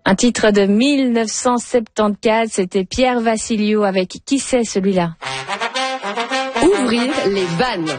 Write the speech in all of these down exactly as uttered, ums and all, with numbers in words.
Un titre de mille neuf cent soixante-quatorze, c'était Pierre Vassiliou avec Qui c'est celui-là? Ouvrir les vannes.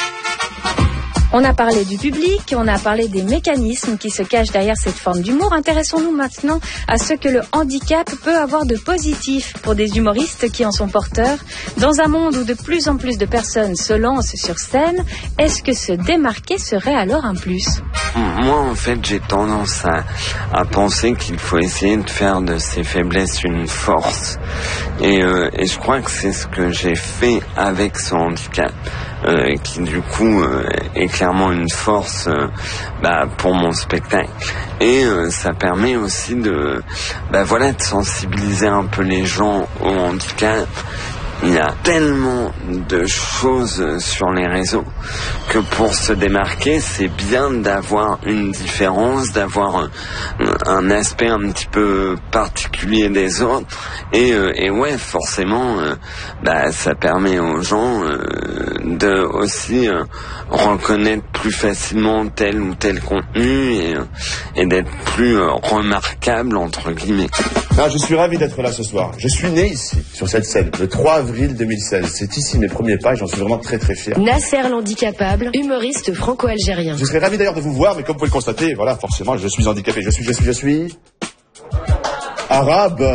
On a parlé du public, on a parlé des mécanismes qui se cachent derrière cette forme d'humour. Intéressons-nous maintenant à ce que le handicap peut avoir de positif pour des humoristes qui en sont porteurs. Dans un monde où de plus en plus de personnes se lancent sur scène, est-ce que se démarquer serait alors un plus? Moi, en fait, j'ai tendance à, à penser qu'il faut essayer de faire de ses faiblesses une force. Et, euh, et je crois que c'est ce que j'ai fait avec ce handicap. Euh, qui du coup euh, est clairement une force euh, bah, pour mon spectacle, et euh, ça permet aussi de bah, voilà, de sensibiliser un peu les gens au handicap. Il y a tellement de choses sur les réseaux que pour se démarquer, c'est bien d'avoir une différence, d'avoir un, un aspect un petit peu particulier des autres. Et, euh, et ouais, forcément, euh, bah, ça permet aux gens euh, de aussi euh, reconnaître plus facilement tel ou tel contenu et, euh, et d'être plus euh, remarquable, entre guillemets. Ah, je suis ravi d'être là ce soir. Je suis né ici, sur cette scène, le trois avril deux mille seize. C'est ici mes premiers pas et j'en suis vraiment très très fier. Nasser l'handicapable, humoriste franco-algérien. Je serais ravi d'ailleurs de vous voir, mais comme vous pouvez le constater, voilà, forcément, je suis handicapé. Je suis, je suis, je suis... arabe.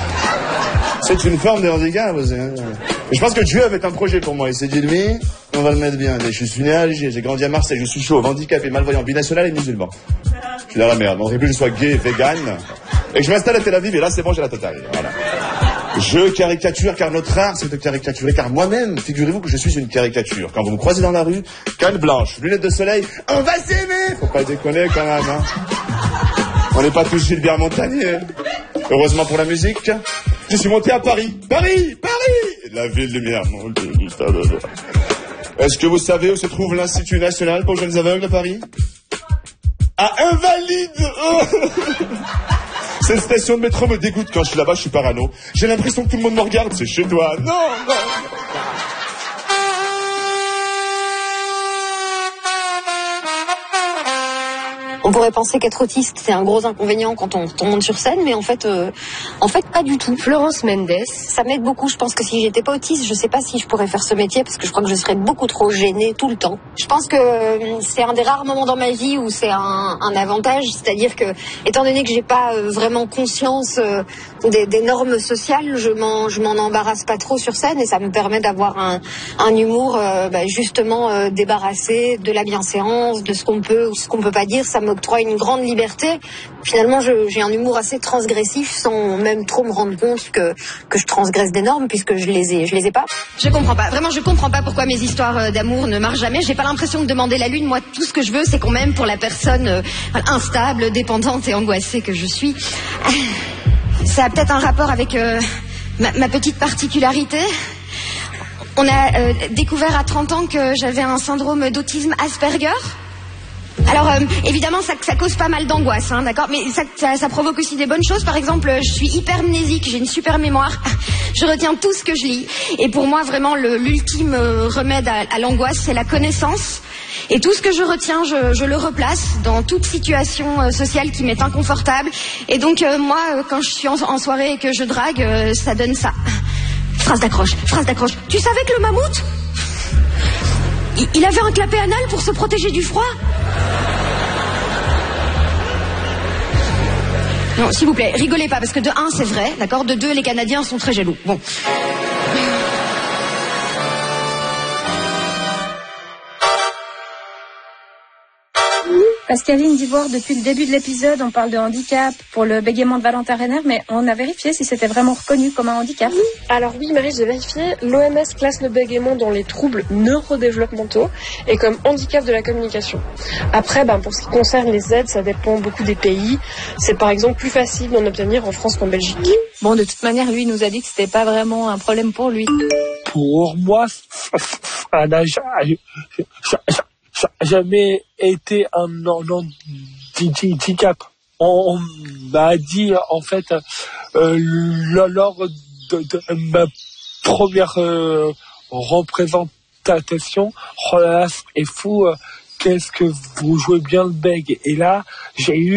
C'est une forme de handicap. Je pense que Dieu avait un projet pour moi. Il s'est dit, lui, on va le mettre bien. Je suis né à Alger, j'ai grandi à Marseille, je suis chauve, handicapé, malvoyant, binational et musulman. Je suis dans la merde. On ne plus que je sois gay, vegan. Et que je m'installe à Tel Aviv, et là, c'est bon, j'ai la totale. Voilà. Je caricature, car notre art, c'est de caricaturer. Car moi-même, figurez-vous que je suis une caricature. Quand vous me croisez dans la rue, canne blanche, lunettes de soleil, on va s'aimer. Faut pas déconner, quand même, hein. On n'est pas tous Gilbert Montagnier. Heureusement pour la musique, je suis monté à Paris. Paris, Paris, la ville lumière. Mon Dieu, est-ce que vous savez où se trouve l'Institut National pour Jeunes Aveugles à Paris? À Invalides. Oh. Cette station de métro me dégoûte. Quand je suis là-bas, je suis parano. J'ai l'impression que tout le monde me regarde. C'est chez toi. Non, non. On pourrait penser qu'être autiste, c'est un gros inconvénient quand on, on monte sur scène, mais en fait, euh, en fait, pas du tout. Florence Mendes. Ça m'aide beaucoup. Je pense que si j'étais pas autiste, je sais pas si je pourrais faire ce métier parce que je crois que je serais beaucoup trop gênée tout le temps. Je pense que euh, c'est un des rares moments dans ma vie où c'est un, un avantage, c'est-à-dire que, étant donné que j'ai pas euh, vraiment conscience euh, des, des normes sociales, je m'en, je m'en embarrasse pas trop sur scène et ça me permet d'avoir un, un humour euh, bah, justement euh, débarrassé de la bienséance, de ce qu'on peut ou ce qu'on peut pas dire. Ça me octroie une grande liberté. Finalement, je, j'ai un humour assez transgressif sans même trop me rendre compte que, que je transgresse des normes puisque je les ai, je les ai pas. Je comprends pas. Vraiment, je comprends pas pourquoi mes histoires d'amour ne marchent jamais. J'ai pas l'impression de demander la lune. Moi, tout ce que je veux, c'est qu'on m'aime pour la personne euh, instable, dépendante et angoissée que je suis. Ça a peut-être un rapport avec euh, ma, ma petite particularité. On a euh, découvert à trente ans que j'avais un syndrome d'autisme Asperger. Alors, euh, évidemment, ça, ça cause pas mal d'angoisse, hein, d'accord? Mais ça, ça, ça provoque aussi des bonnes choses. Par exemple, je suis hypermnésique, j'ai une super mémoire. Je retiens tout ce que je lis. Et pour moi, vraiment, le, l'ultime remède à, à l'angoisse, c'est la connaissance. Et tout ce que je retiens, je, je le replace dans toute situation euh, sociale qui m'est inconfortable. Et donc, euh, moi, euh, quand je suis en, en soirée et que je drague, euh, ça donne ça. Phrase d'accroche, phrase d'accroche. Tu savais que le mammouth, il, il avait un clapet anal pour se protéger du froid? Non, s'il vous plaît, rigolez pas, parce que de un, c'est vrai, d'accord? De deux, les Canadiens sont très jaloux. Bon. Pascaline d'Ivoire, depuis le début de l'épisode, on parle de handicap pour le bégaiement de Valentin Renner, mais on a vérifié si c'était vraiment reconnu comme un handicap. Alors oui, Marie, j'ai vérifié. L'O M S classe le bégaiement dans les troubles neurodéveloppementaux et comme handicap de la communication. Après, ben, pour ce qui concerne les aides, ça dépend beaucoup des pays. C'est par exemple plus facile d'en obtenir en France qu'en Belgique. Bon, de toute manière, lui, il nous a dit que c'était pas vraiment un problème pour lui. Pour moi, ça n'a jamais été un handicap. On m'a dit, en fait, euh, lors de, de ma première euh, représentation, oh là là, c'est fou, qu'est-ce que vous jouez bien le bègue. Et là, j'ai eu